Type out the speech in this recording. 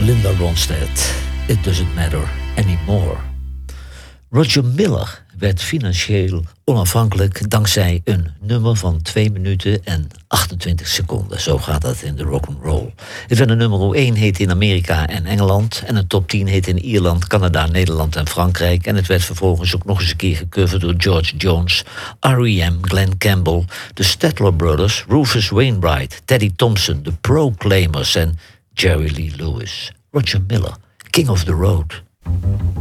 Linda Ronstadt, It Doesn't Matter Anymore. Roger Miller werd financieel onafhankelijk dankzij een nummer van 2 minuten en 28 seconden. Zo gaat dat in de rock'n'roll. Het werd een nummer 1 heet in Amerika en Engeland en een top 10 heet in Ierland, Canada, Nederland en Frankrijk. En het werd vervolgens ook nog eens een keer gecoverd door George Jones, R.E.M., Glenn Campbell, de Statler Brothers, Rufus Wainwright, Teddy Thompson, The Proclaimers en Jerry Lee Lewis. Roger Miller, King of the Road.